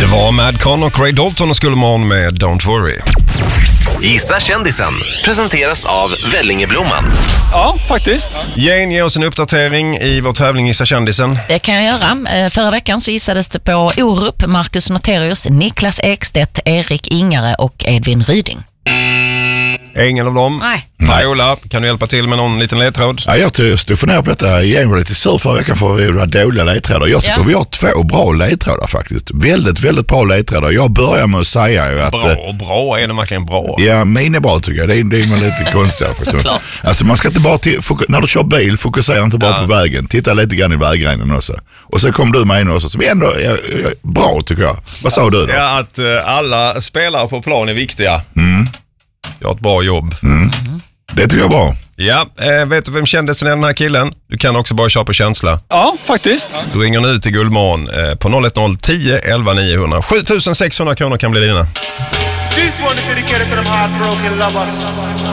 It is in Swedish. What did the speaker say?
Det var Madcon och Ray Dalton och Skullerman med Don't Worry. Gissa kändisen presenteras av Vellingeblomman. Ja, faktiskt. Jane, ge oss en uppdatering i vår tävling Gissa kändisen. Det kan jag göra. Förra veckan så gissades det på Orup, Marcus Noterius, Niklas Ekstedt, Erik Ingare och Edvin Ryding. Ingen av dem? Nej. Ola, kan du hjälpa till med någon liten ledtråd? Ja, jag funderar på detta. Jane var lite sur förra veckan för att vi hade dåliga ledtrådar. Jag tycker vi har 2 bra ledtrådar faktiskt. Väldigt, väldigt bra ledtrådar. Jag börjar med att säga ju att... Bra, är det verkligen bra? Ja, min är bra tycker jag. Det är lite konstigt. Såklart. Alltså man ska inte bara... när du kör bil, fokusera inte bara på vägen. Titta lite grann i vägrenen också. Och så kom du med en också som ändå är bra tycker jag. Vad sa du då? Ja, att alla spelare på plan är viktiga. Jag har ett bra jobb. Det tycker jag är bra. Ja, vet du vem kändisen är den här killen? Du kan också bara köra på känsla. Ja, faktiskt. Du ringer nu till Gullman på 010 10 11 900. 7600 kronor kan bli dina. This one is dedicated to them heartbroken lovers.